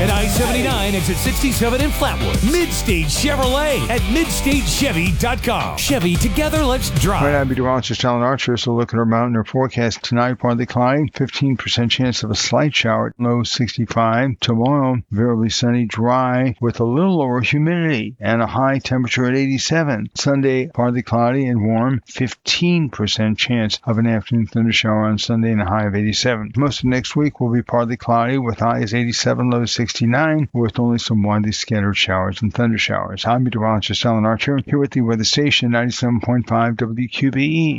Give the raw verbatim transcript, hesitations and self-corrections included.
and I seventy-nine exit sixty-seven in Flatwood. Midstage Chevrolet at mid stage chevy dot com. Chevy, together, let's drive. Right, I'm meteorologist Alan Archer. So look at our mountain forecast tonight. Partly cloudy, fifteen percent chance of a slight shower, low sixty-five. Tomorrow, variably sunny, dry, with a little lower humidity and a high temperature at eighty-seven. Sunday, partly cloudy and warm, fifteen percent chance of an afternoon thundershower on Sunday and a high of eighty-seven. Most of next week will be partly cloudy with highs eighty-seven, low sixty-nine, with only some widely scattered showers and thundershowers. I'm meteorologist Alan Archer here with the weather station ninety-seven point five W Q B E.